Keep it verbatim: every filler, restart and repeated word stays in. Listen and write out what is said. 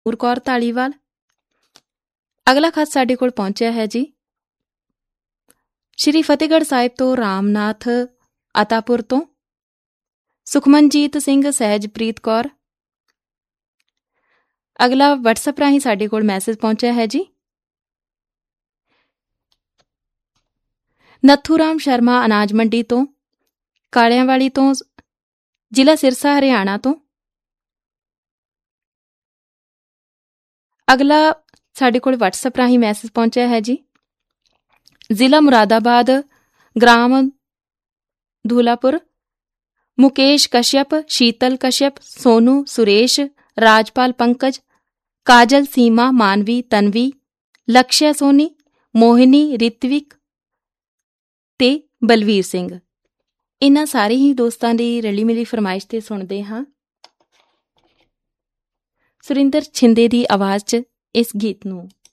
ਨੂਰ ਕੌਰ ਧਾਲੀਵਾਲ। ਅਗਲਾ ਖਤ ਸਾਡੇ ਕੋਲ ਪਹੁੰਚਿਆ ਹੈ ਜੀ ਸ਼੍ਰੀ ਫਤਿਹਗੜ੍ਹ ਸਾਹਿਬ ਤੋਂ ਰਾਮਨਾਥ ਅਤਾਪੁਰ ਤੋਂ ਸੁਖਮਨਜੀਤ ਸਿੰਘ ਸਹਿਜਪ੍ਰੀਤ ਕੌਰ। ਅਗਲਾ ਵਟਸਐਪ ਰਾਹੀਂ ਸਾਡੇ ਕੋਲ ਮੈਸੇਜ ਪਹੁੰਚਿਆ ਹੈ ਜੀ ਨੱਥੂ ਰਾਮ ਸ਼ਰਮਾ ਅਨਾਜ ਮੰਡੀ ਤੋਂ, ਕਾਲਿਆਂਵਾਲੀ ਤੋਂ, ਜ਼ਿਲ੍ਹਾ ਸਿਰਸਾ ਹਰਿਆਣਾ ਤੋਂ। ਅਗਲਾ ਸਾਡੇ ਕੋਲ ਵਟਸਐਪ ਰਾਹੀਂ ਮੈਸੇਜ ਪਹੁੰਚਿਆ ਹੈ ਜੀ ਜ਼ਿਲ੍ਹਾ ਮੁਰਾਦਾਬਾਦ, ਗ੍ਰਾਮ ਧੂਲਾਪੁਰ, ਮੁਕੇਸ਼ ਕਸ਼ਯਪ, ਸ਼ੀਤਲ ਕਸ਼ਯਪ, ਸੋਨੂ, ਸੁਰੇਸ਼, ਰਾਜਪਾਲ ਪੰਕਜ, ਕਾਜਲ, ਸੀਮਾ, ਮਾਨਵੀ, ਤਨਵੀ, ਲਕਸ਼ਿਆ ਸੋਨੀ, ਮੋਹਿਨੀ, ਰਿਤਵਿਕ ਤੇ ਬਲਵੀਰ ਸਿੰਘ। ਇਹਨਾਂ ਸਾਰੇ ਹੀ ਦੋਸਤਾਂ ਦੀ ਰਲੀ ਮਿਲੀ ਫਰਮਾਇਸ਼ ਤੇ ਸੁਣਦੇ ਹਾਂ ਸੁਰਿੰਦਰ ਛਿੰਦੇ ਦੀ ਆਵਾਜ਼ 'ਚ ਇਸ ਗੀਤ ਨੂੰ।